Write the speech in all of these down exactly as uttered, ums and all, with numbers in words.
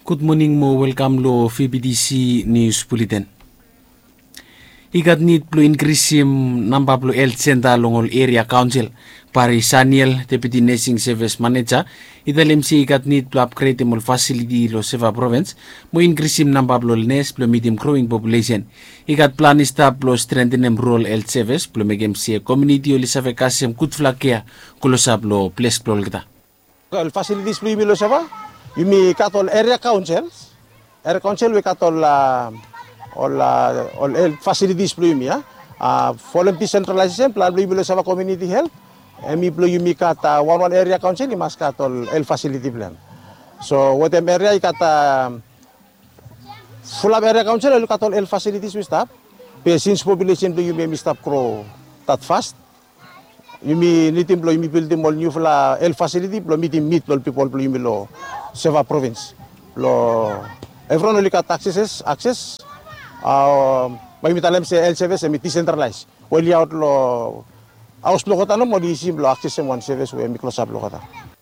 Good morning mo, welcome lo V B D C News Bulletin. Ikat nit plo increase number plo health center longol area council pari Saniel deputy nursing service manager idalem si ikat nit plo upgrade mol facility lo Seva province mo increase number plo nurse plo medium growing population ikat plan ista plo strengthen rural health service plo megem si community oli save kasem kutflakia kulo sablo place plo kita. El facilities plo imi lo Seva yumi katol area councils area council we katol uh, all uh, all health facilities plo yumi ya uh, following decentralization plan plo imi lo Seva community health emi plo yumi kata one one area council imas katol health facility plan so wotem area kata full area council lo katol health facilities we stop pe since population plo yumi mi stop grow that fast yumi nitim plo yumi build mol new fla health facility plo meeting meet plo people plo yumi lo Seva province lo everyone only got access access uh may mitalem se health service mi decentralized wali out lo aus lo kota no mo disim lo access one service we mi close up lo kota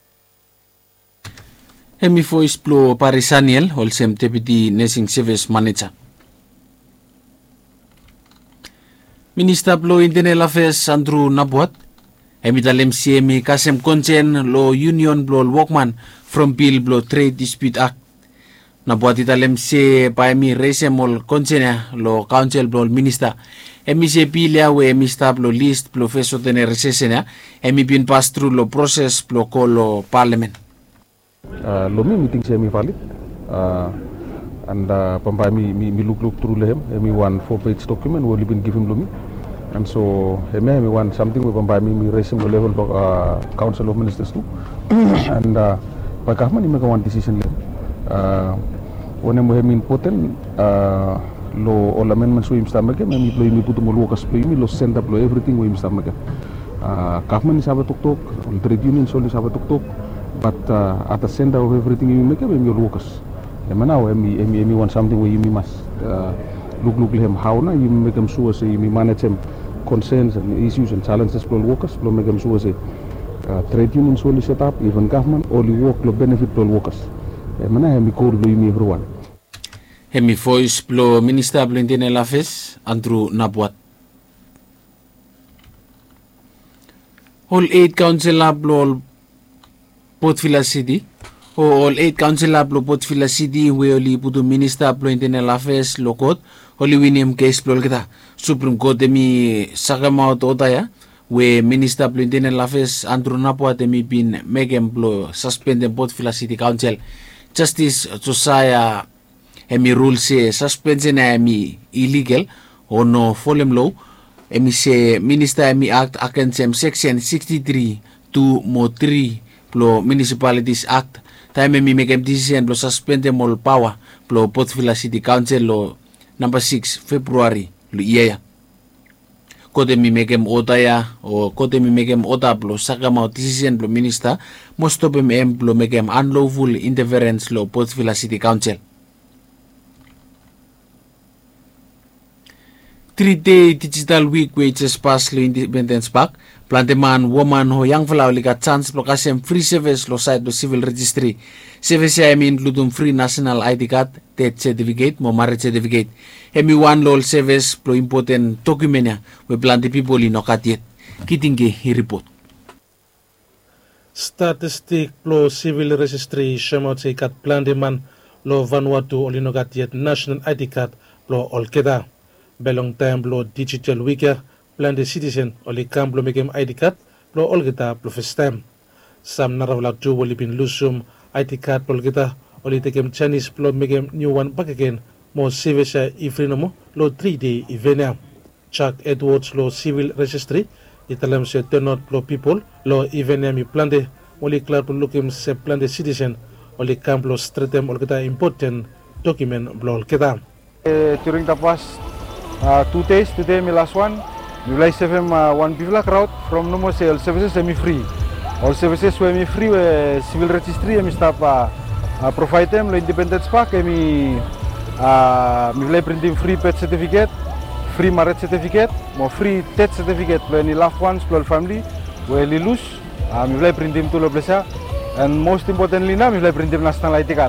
emi voice plo parisaniel holsem deputy nursing service manager Minister plo internal affairs Andrew Nabuat emi dalem si emi kasem konsen lo union plo workman from bill blo trade dispute act na buat italem se pa emi resemol konsenya lo council blo minister emi se pilia we emi sta blo list blo feso tener resesena emi bin pass through lo process blo kolo parliament uh, lo mi meeting se emi valid uh, and uh, pampa mi mi, mi look look through lehem emi one four page document we been given lo mi and so emi emi one something we pampa mi mi resem lo level uh, council of ministers too and uh, Pak Ahmad make one decision uh when we have important uh lo all amendments we must make me plo mi puto mo workers plo mi lo send up lo everything we must make uh Kahman ni sabat tok tok trade union so ni sabat tok tok but uh, at the center of everything we make me workers e mana we mi mi mi want something we mi must uh, look look them how na you make them sure say mi manage them concerns and issues and challenges plo workers plo make them sure say Uh, trade unions only set up, even government only work to benefit all workers. Eh, mana hemi call lo imi everyone. Hemi voice plo minister plo internal affairs Andrew Nabuat. All eight council plo Port Vila City. O all eight council plo Port Vila City we oli putu minister plo internal affairs lokot oli winim case plo kita Supreme Court emi sakama otaya. We Minister plo internal affairs Andrew Nabuat emi bin megem plo suspend Port Vila City Council Justice Josiah emi rule se suspension emi illegal or no folem law emi se minister emi act against section sixty-three to mo three plo municipalities act time emi megem decision plo suspend mol power plo Port Vila City Council lo number six February lo iya kote mi megem otaya o kote mi megem ota plo sakama decision plo minister most of em em plo megem unlawful interference lo Port Vila City Council. Three-day digital week wages pass lo Independence Park plante man woman ho yang fala oli ka chance plo kasem free service lo site lo civil registry service ya emi include free national I D card death certificate mo marriage certificate emi one lol service plo important document ya we plante people in okatiet kitingge hi report statistic plo civil registry shemot se kat plante man lo Vanuatu olinokatiet national I D card plo olkeda belong time plo digital week ya plante citizen oli kam plo megem I D card plo olkeda plo first time sam narawlak ju woli bin lusum I D card plo olkeda oli tekem Chinese plo megem new one back again mo service ifrinomo lo three day event Chuck Edwards lo civil registry italam se tenot plo people lo event mi plante oli clar plo lukim se plante citizen oli kam plo stretem olkeda important document plo olkeda uh, during the past uh, two days today my last one we like seven uh, one bivla crowd from no more sale services semi free all services semi free we civil registry mi stop uh, uh, provide them lo Independence Park mi uh, mi play printing free pet certificate free marriage certificate mo free death certificate lo any loved ones lo family we lose uh, mi play printing to lo blesa and most importantly na mi play printing national I D card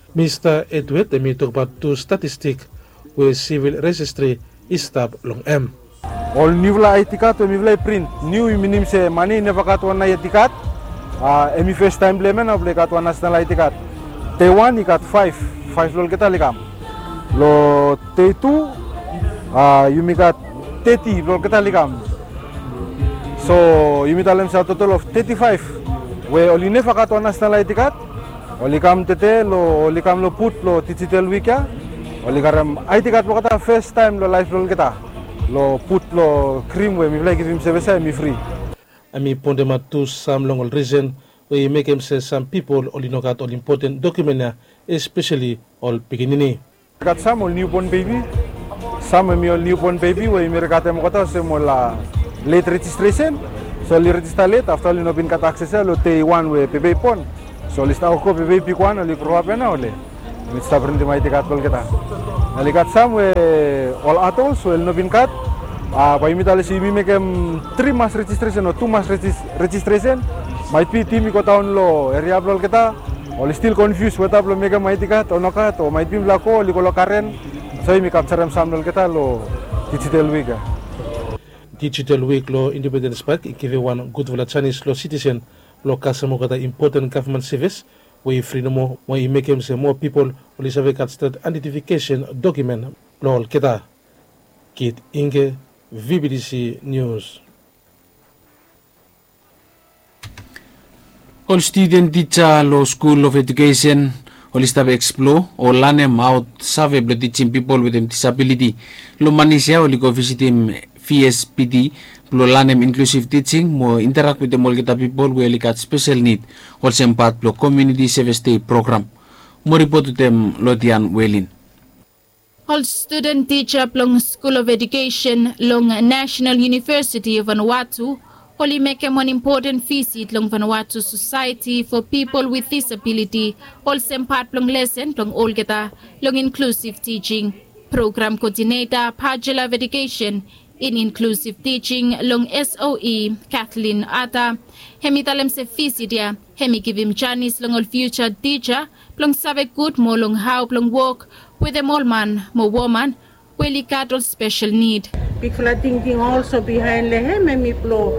Mister Edward, they may talk about two statistics where civil registry is stop long M. All new vla I T card, mi vla print. New minim se money never got one I T card. Ah, emi first time blemen of got one national I T card. T one you got five, five lol kita likam. Lo T two, ah, you mi got thirty lol kita likam. So you mi talem sa total of thirty-five. Where only never got one national I T card. Only come tete lo, only come lo put lo digital weeka. Only karam I T card mo kata first time lo life lol kita. Lo put lo cream we mi vla give him service mi free. Ami pondema to some long reason we make him say some people only know got all important document, especially all beginning. Got some all newborn baby, some mi all newborn baby we mi regate mo kata se mo la late registration. So li register late after li no bin kat access lo T one we P B pon. So lista ko P B P kwan li kruwa pena ole. Mi sta prende mai te kat kol kita. Ali kat some we all atolls so el no bin kat. Ah, by mitali si mi make three months registration or two months regis registration. Might be team ko taon lo area blol kita. All still confused what up lo mega might kat or no kat or might be blako li ko lo karen. So mi capture am samlol kita lo digital week. Digital week lo Independence Park give one good for Chinese lo citizen lo kasamo kata important government service. We free no more when you make him say more people only have got state identification document lo kita. Kit Inge V B D C News. All student teacher lo School of Education all staff explore or learn them out save blo teaching people with disability. Lo manisya all go visit him V S P D blo learn them inclusive teaching mo interact with them all kita people who got special need all same part blo community service day program. Mo report to them Lodian Welin. All student teacher plong School of Education long National University of Vanuatu only make an important visit long Vanuatu Society for people with disability. Also part plong lesson plong all kita long inclusive teaching program coordinator Pagela of Education in inclusive teaching long S O E Kathleen Ata hemi talem se visitia hemi give him chance long all future teacher plong save good mo long how plong work with a small man, mo woman, we got all special need. People thinking also behind lehem and me plo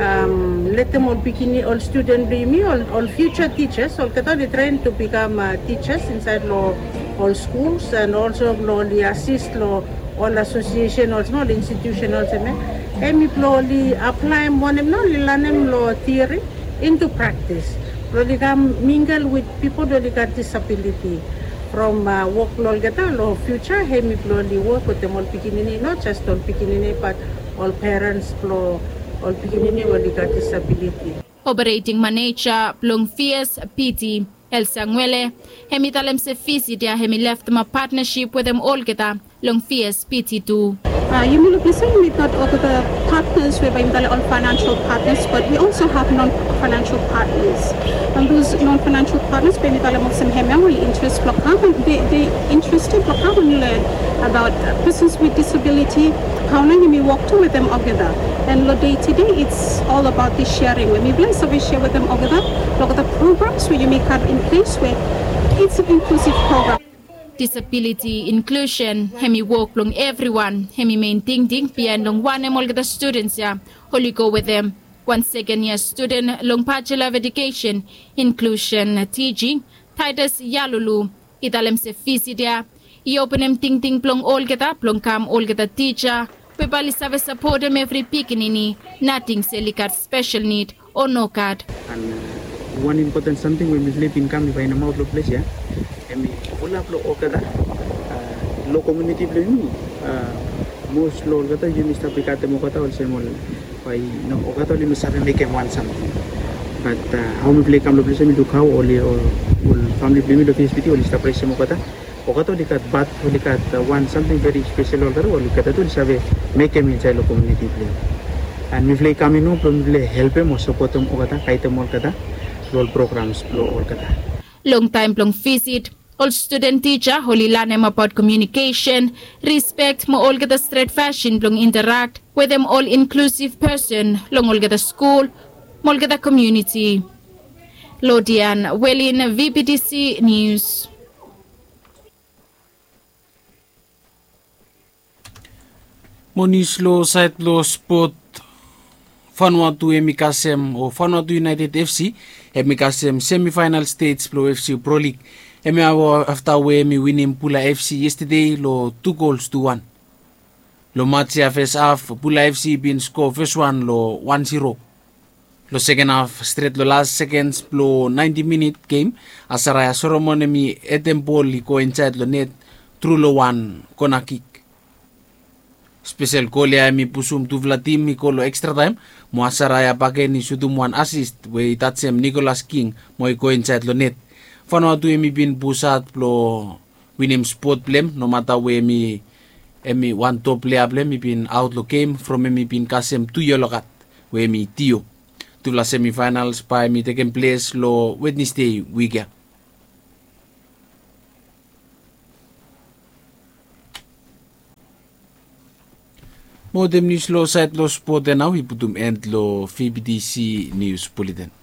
um let them all begin all student be me all, all future teachers all kata they train to become uh, teachers inside law all schools and also law the assist law all association also all institution also me and me plo li apply one no learn them law theory into practice. Lo come mingle with people who got disability. From uh, work lo gata lo future hemi ploli work with them all pikinini not just all pikinini but all parents plo all pikinini will got disability. Operating manager plong V S P T El Sangwele hemi talem se visitia hemi left my partnership with them all gata long V S P T too. Uh, you will be saying we got all the partners whereby we all financial partners, but we also have non-financial partners. And those non-financial partners, we will interest they they interested learn about persons with disability, how long we work to with them together. And day to day, it's all about the sharing. When we bless, we share with them together. Look at the programs where you make up in place where it's an inclusive program. Disability inclusion hemi work long everyone hemi main thing ding pian long one em all the students ya holy go with them one second year student long Bachelor of Education inclusion teaching Titus Yalulu italem se visitia I open em ting ting plong all geta plong kam all geta teacher we bali save support them every pikinini nothing selikat special need or no card. And uh, one important something when we live in Kam by number of place ya emi wala plo okada low community plo ni most low kata yun sta aplikate mo kata also mo by no okata li sabe make one something but uh, how we play Kam lo place mi dukhaw oli or family play mi do P S P T oli sta price mo kata okato dikat bat dikat one something very special or oli kata to sabe make em inside low community play and mi play Kam no plo mi help mo support mo kata kaita mo kata role programs plo or kata long time long visit all student teacher holy learn them about communication respect mo all get the straight fashion long interact with them all inclusive person long all get the school mo get the community. Lodian Welin V B D C News. Monis lo site lo sport Vanuatu Emikasem o Vanuatu United F C Emikasem semi-final stage lo F C Pro League. Emi awo after we mi winning Pula F C yesterday lo two goals to one. Lo match ya first half Pula F C bin score first one lo one zero. Lo second half straight lo last seconds lo ninety minute game asaraya Solomon emi Edembol ko inside lo net through lo one corner kick. Special goal ya mi pusum tu Vladim mi lo extra time mo asaraya pake ni sudum one assist we tatsem Nicholas King mo ko inside lo net. Vanuatu emi bin pusat lo winim sport blem no matter we mi emi one top player blem mi bin out lo game from emi bin kasem tu yolokat we mi tio. Tu la semifinals pa emi taken place lo Wednesday weekend. Modem news lo site lo sport now iputum end lo V B D C News Bulletin.